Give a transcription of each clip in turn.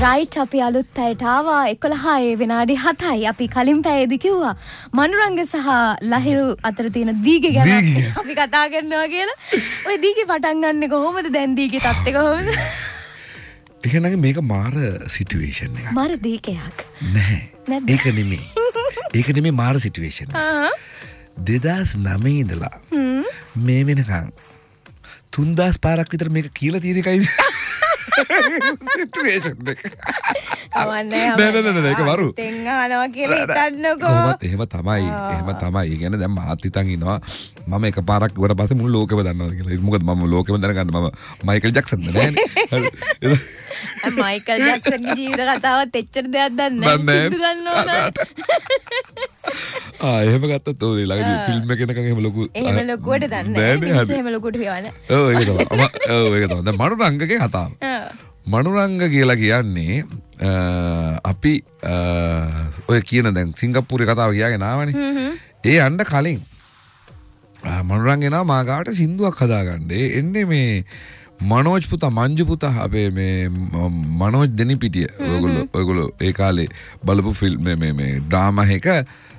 Right අපි අලුත් පැයට ආවා 11 විනාඩි 7යි. අපි කලින් පැයේදී කිව්වා මනුරංග සහ ලහිරු අතර තියෙන දීගේ ගැන අපි කතා කරනවා කියලා. ඔය දීගේ පටන් ගන්නෙ කොහොමද? දැන් දීගේ තත්ත්වය කොහොමද? එහෙනම් මේක මාර සිටුේෂන් එකක්. මාර දීකයක්. නැහැ. ඒක නෙමෙයි මාර සිටුේෂන් එක. 2009 ඉඳලා මේ වෙනකන් 3000 පාරක් විතර මේක කියලා තියෙන එකයි සිටුේෂන් එක. නෑ ඒක වරු. තෙන් අහනවා කියලා හිතන්නකෝ. එහෙම තමයි. ඒ කියන්නේ දැන් මාත් හිතන් ඉනවා මම එකපාරක් ඉවර පස්සේ මුළු ලෝකෙම දන්නවා කියලා. මොකද මම ලෝකෙම දැනගන්න මම මයිකල් ජැක්සන් නෑනේ. මයිකල් ජැක්සන්ගේ ජීවිත කතාවත් එච්චර දෙයක් දන්නේ නැහැ. සිද්ධ දන්නවා. එහෙම ගත්තත් ඔය ළඟදී ෆිල්ම් එකක නිකන් එහෙම ලොකුවට දන්නේ නැහැ. එහෙම ලොකුවට කියවන්නේ. ඒක තමයි. දැන් මනුරංගගේ කතාව. මනුරංග කියලා කියන්නේ අපි ඔය කියන දැන් සිංගප්පූරේ කතාව කියාගෙන ආවනේ. ඒ යන්න කලින් මනුරංග එනවා මාගාවට සින්දුවක් හදාගන්න. එන්නේ මේ මනෝජ් පුතා මංජු පුතා අපේ මේ මනෝජ් දෙනිපිටිය ඔයගොල්ලෝ ඒ කාලේ බලපු ෆිල්ම් මේ ඩ්‍රාමා එක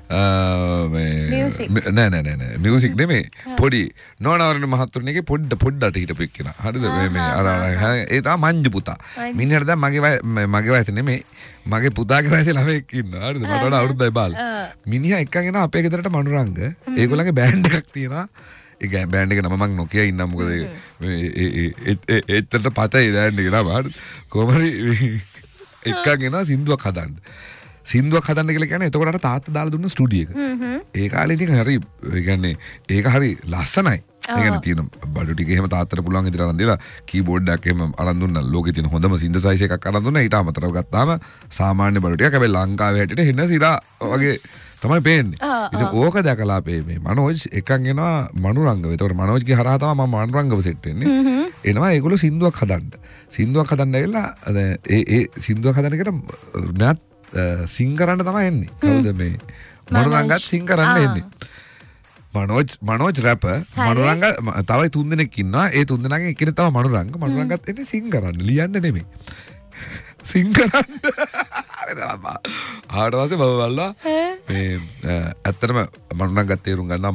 නෑ මියුසික් නෙමෙයි පොඩි නෝනවරණ මහත්තුරුණේගේ පොඩ්ඩට හිටපු එක්කෙනා. හරිද? මේ අර ඒ තමයි මංජු පුතා. මිනිහට දැන් මගේ වයස නෙමෙයි මගේ පුතාගේ වයසේ ළමෙක් ඉන්නවා. හරිද? මට වඩා අවුරුද්දයි බාල. මිනිහා එක්කන් එනවා අපේ ගෙදරට මනුරංග. ඒගොල්ලන්ගේ බෑන්ඩ් එකක් තියෙනවා. ඒ බෑන්ඩ් එක නම මම නොකිය ඉන්නම් මොකද ඒත්තට පතයි බෑන්ඩ් එක නම හරි කොහොම හරි එක්කන් එනවා සින්දුවක් හදන්න කියලා කියන්නේ එතකොට අර තාත්තා දාලා දුන්න ස්ටුඩියෝ එක. ඒ කාලේ ඉතින් හරි ඒ කියන්නේ ඒක හරි ලස්සනයි. ඒ කියන්නේ තියෙන බඩු ටික එහෙම තාත්තට පුළුවන් විදිහට අරන් දීලා කීබෝඩ් එකක් එහෙම අරන් දුන්නා. ලෝකේ තියෙන හොඳම සින්තසයිස් එකක් අරන් දුන්නා. ඊට අමතරව ගත්තාම සාමාන්‍ය බඩු ටිකක් හැබැයි ලංකාවේ හැටියට හෙන සිරා වගේ තමයි පේන්නේ. ඉතින් ඕක දැකලා අපේ මේ මනෝජ් එකන් එනවා මනුරංගව. ඒතකොට මනෝජ්ගේ හරහා තමයි මම මනුරංගව සෙට් වෙන්නේ. එනවා ඒගොල්ලෝ සින්දුවක් හදන්න ඇවිල්ලා ඒ සින්දුවක් හදන්න එකට මෑත් සිං කරන්න තමයි එන්නේ. කවුද මේ මනුරංගත් සිං කරන්න එන්නේ. මනෝජ් රැපර් මනුරංග තව 3 දෙනෙක් ඉන්නවා. ඒ 3 දෙනාගෙන් එක්කෙනෙක් තමයි මනුරංග. මනුරංගත් එන්නේ සිං කරන්න. ලියන්න නෙමෙයි. සිං කරන්න. ආවට පස්සේ මම බලලා මේ ඇත්තටම මනුරංගත් තේරුම් ගන්නවා